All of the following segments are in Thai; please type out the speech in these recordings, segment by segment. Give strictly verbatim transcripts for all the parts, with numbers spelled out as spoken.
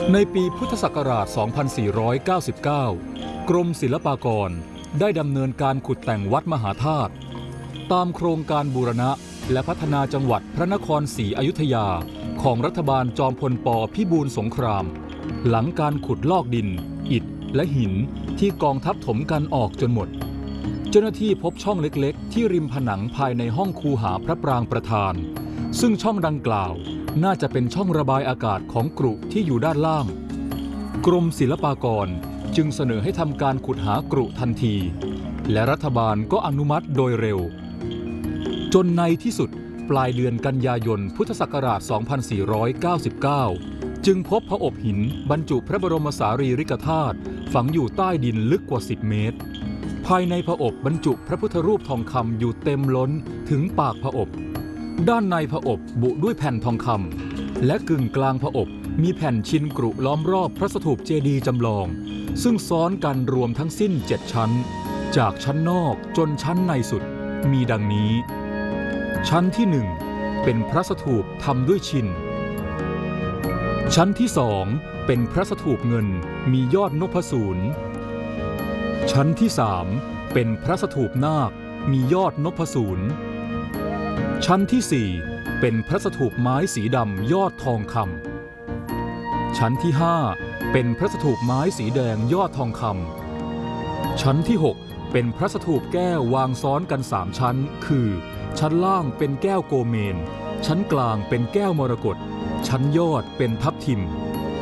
ในปีพุทธศักราช สองพันสี่ร้อยเก้าสิบเก้า กรมศิลปากรได้ดำเนินการขุดแต่งวัดมหาธาตุตามโครงการบูรณะและพัฒนาจังหวัดพระนครศรีอยุธยาของรัฐบาลจอมพลป.พิบูลสงครามหลังการขุดลอกดินอิฐและหินที่กองทัพถมกันออกจนหมดเจ้าหน้าที่พบช่องเล็กๆที่ริมผนังภายในห้องคูหาพระปรางประธานซึ่งช่องดังกล่าวน่าจะเป็นช่องระบายอากาศของกรุที่อยู่ด้านล่างกรมศิลปากรจึงเสนอให้ทำการขุดหากรุทันทีและรัฐบาลก็อนุมัติโดยเร็วจนในที่สุดปลายเดือนกันยายนพุทธศักราช สองพันสี่ร้อยเก้าสิบเก้า จึงพบพระอบหินบรรจุพระบรมสารีริกธาตุฝังอยู่ใต้ดินลึกกว่าสิบเมตรภายในพระอบบรรจุพระพุทธรูปทองคำอยู่เต็มล้นถึงปากพระอบด้านในพระอบบุด้วยแผ่นทองคำและกึ่งกลางพระอบมีแผ่นชินกรุล้อมรอบพระสถูปเจดีย์จำลองซึ่งซ้อนกันรวมทั้งสิ้นเจ็ดชั้นจากชั้นนอกจนชั้นในสุดมีดังนี้ชั้นที่หนึ่งเป็นพระสถูปทำด้วยชินชั้นที่สองเป็นพระสถูปเงินมียอดนพสูรชั้นที่สามเป็นพระสถูปนาคมียอดนพสูรชั้นที่สี่เป็นพระสถูปไม้สีดำยอดทองคำชั้นที่ห้าเป็นพระสถูปไม้สีแดงยอดทองคำชั้นที่หกเป็นพระสถูปแก้ววางซ้อนกันสามชั้นคือชั้นล่างเป็นแก้วโกเมนชั้นกลางเป็นแก้วมรกตชั้นยอดเป็นทับทิม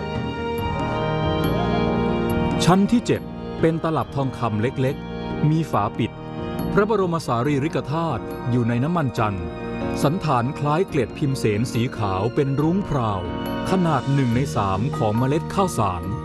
ชั้นที่เจ็ดเป็นตลับทองคำเล็กๆมีฝาปิดพระบรมสารีริกธาตุอยู่ในน้ำมันจันทร์สันฐานคล้ายเกล็ดพิมเสนสีขาวเป็นรุ้งพราวขนาดหนึ่งในสามของเมล็ดข้าวสาร